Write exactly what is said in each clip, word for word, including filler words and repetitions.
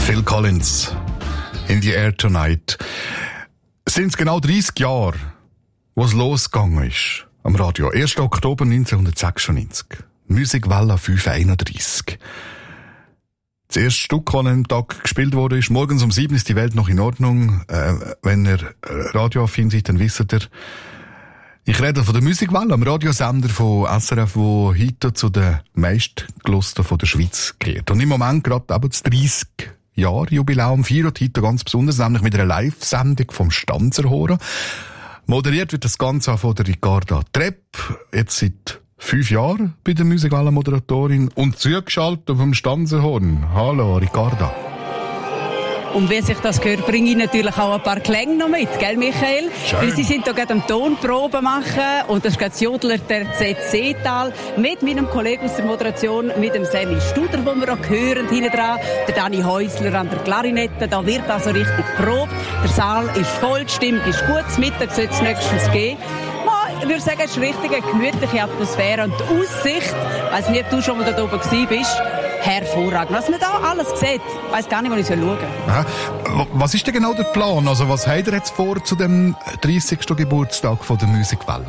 Phil Collins, In the Air Tonight. Sind es genau dreissig Jahre, wo es losgegangen ist am Radio. erster Oktober neunzehnhundertsechsundneunzig. Musikwelle fünf einunddreissig. Das erste Stück, das an einem Tag gespielt wurde, ist morgens um sieben ist die Welt noch in Ordnung. Äh, wenn ihr radioaffin seid, dann wisst ihr, ich rede von der Musikwelle, am Radiosender von S R F, wo heute zu den meistgelosten von der Schweiz gehört. Und im Moment gerade eben das dreissig Jahre Jubiläum feiert heute ganz besonders, nämlich mit einer Live-Sendung vom Stanzerhorn. Moderiert wird das Ganze von der Ricarda Trepp, jetzt seit fünf Jahren bei der Musikwelle-Moderatorin und zugeschaltet vom Stanzerhorn. Hallo, Ricarda. Und wie sich das gehört, bringe ich natürlich auch ein paar Klänge noch mit, gell, Michael? Schön. Weil sie sind da gerade am Tonprobe machen und das ist gerade das Jodler der Z C-Tal mit meinem Kollegen aus der Moderation, mit dem Sammy Studer, den wir auch hören, hinten dran, der Dani Häusler an der Klarinette, da wird also richtig probt. Der Saal ist voll, die Stimmung ist gut, das Mittag soll es nächstens gehen. Ich würde sagen, es ist eine richtige, gemütliche Atmosphäre und die Aussicht, ich weiss nicht, ob du schon mal da oben gewesen bist, hervorragend. Was man da alles sieht, ich weiss gar nicht, wo ich schauen soll. Ja, was ist denn genau der Plan? Also, was habt ihr jetzt vor zu dem dreißigsten Geburtstag von der Musikwelle?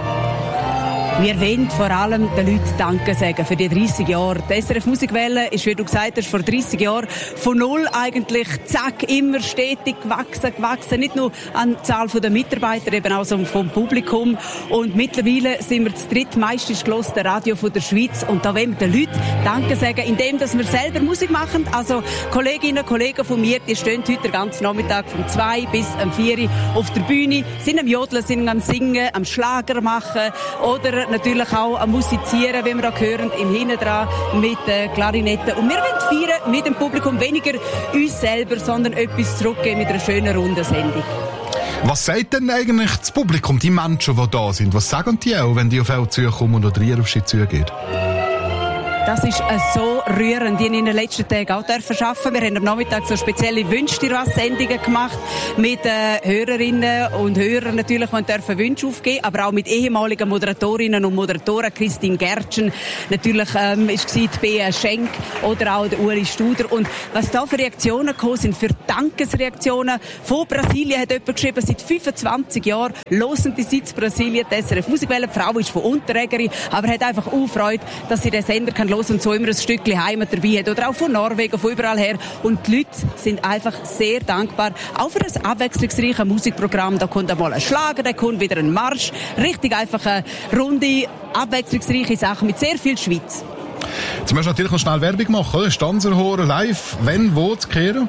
Wir wollen vor allem den Leuten Danke sagen für die dreissig Jahre. Die S R F Musikwelle ist, wie du gesagt hast, vor dreissig Jahren von null eigentlich, zack, immer stetig gewachsen, gewachsen. Nicht nur an der Zahl der Mitarbeiter, eben auch so vom Publikum. Und mittlerweile sind wir das drittmeistens gehörte Radio von der Schweiz. Und da wollen wir den Leuten Danke sagen, indem dass wir selber Musik machen. Also Kolleginnen und Kollegen von mir, die stehen heute den ganzen Nachmittag von zwei bis um vier auf der Bühne, sind am Jodeln, sind am Singen, am Schlager machen oder natürlich auch am Musizieren, wie wir auch hören, im Hinten dran mit äh, Klarinetten. Und wir wollen feiern mit dem Publikum, weniger uns selber, sondern etwas zurückgeben mit einer schönen, runden Sendung. Was sagt denn eigentlich das Publikum, die Menschen, die da sind? Was sagen die auch, wenn die auf euch zukommen und oder ihr auf sie zugeht? Das ist äh, so rührend. Die in den letzten Tagen auch dürfen arbeiten. Wir haben am Nachmittag so spezielle Wünsch dir was Sendungen gemacht mit äh, Hörerinnen und Hörern natürlich, die dürfen Wünsche aufgeben, aber auch mit ehemaligen Moderatorinnen und Moderatoren. Christine Gertschen, natürlich ähm, ist die Bea Schenk oder auch der Uli Studer. Und was da für Reaktionen gekommen sind, für Dankesreaktionen. Von Brasilien hat jemand geschrieben, seit fünfundzwanzig Jahren hören die Sitz Brasilien, die S R F Musikwelle. Die Frau ist von Unterägeri, aber hat einfach auch Freude, dass sie den Sender kann hören und so immer ein Stückchen Heimat dabei hat. Oder auch von Norwegen, von überall her. Und die Leute sind einfach sehr dankbar. Auch für das abwechslungsreiche Musikprogramm. Da kommt einmal ein Schlager, da kommt wieder ein Marsch. Richtig einfach eine runde, abwechslungsreiche Sache mit sehr viel Schweiz. Jetzt müssen wir natürlich noch schnell Werbung machen, oder? Stanzerhorn live, wenn, wo zu kehren?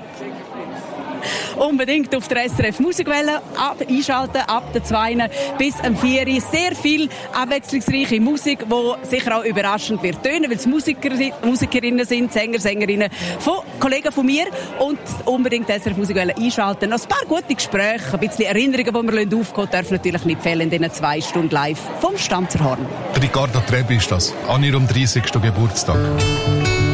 Unbedingt auf der S R F Musikwelle ab, einschalten, ab der zwei bis am vier. Sehr viel abwechslungsreiche Musik, die sicher auch überraschend wird tönen, weil es Musiker, Musikerinnen sind, Sänger, Sängerinnen von Kollegen von mir. Und unbedingt S R F Musikwelle einschalten. Noch ein paar gute Gespräche, ein bisschen Erinnerungen, die wir aufgehen dürfen natürlich nicht fehlen in diesen zwei Stunden live vom Stanzerhorn. Ricarda Trepp ist das, an ihrem dreißigsten Geburtstag.